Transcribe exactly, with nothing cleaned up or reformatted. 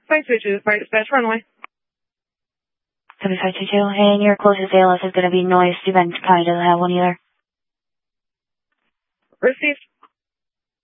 five two two, fire dispatch runway. Copy five two two, and your closest A L S is going to be Noise Event County. Doesn't have one either. Received.